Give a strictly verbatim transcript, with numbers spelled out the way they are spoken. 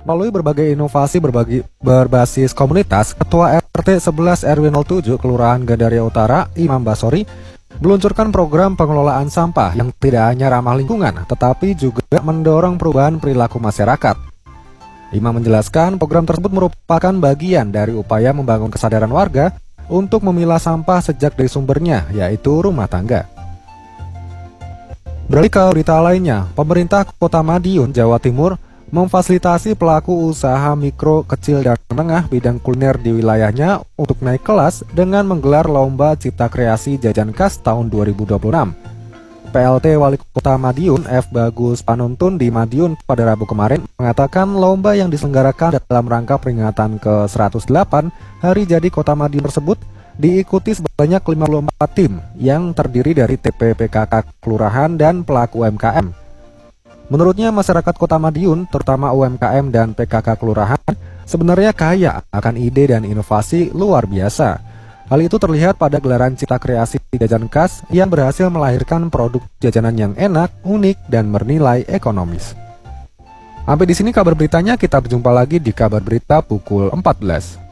Melalui berbagai inovasi berbagi, berbasis komunitas, Ketua R T sebelas R W nol tujuh Kelurahan Gandaria Utara, Imam Basori, meluncurkan program pengelolaan sampah yang tidak hanya ramah lingkungan, tetapi juga mendorong perubahan perilaku masyarakat. Imam menjelaskan program tersebut merupakan bagian dari upaya membangun kesadaran warga untuk memilah sampah sejak dari sumbernya, yaitu rumah tangga. Beralih ke berita lainnya, pemerintah Kota Madiun, Jawa Timur memfasilitasi pelaku usaha mikro, kecil, dan menengah bidang kuliner di wilayahnya untuk naik kelas dengan menggelar lomba cipta kreasi jajan khas tahun dua ribu dua puluh enam. P L T Wali Kota Madiun F. Bagus Panuntun di Madiun pada Rabu kemarin mengatakan lomba yang diselenggarakan dalam rangka peringatan ke seratus delapan Hari Jadi Kota Madiun tersebut diikuti sebanyak lima puluh empat tim yang terdiri dari T P P K K Kelurahan dan pelaku U M K M. Menurutnya masyarakat Kota Madiun, terutama U M K M dan P K K Kelurahan, sebenarnya kaya akan ide dan inovasi luar biasa. Hal itu terlihat pada gelaran cipta kreasi jajan khas yang berhasil melahirkan produk jajanan yang enak, unik, dan bernilai ekonomis. Sampai di sini kabar beritanya, kita berjumpa lagi di kabar berita pukul empat belas.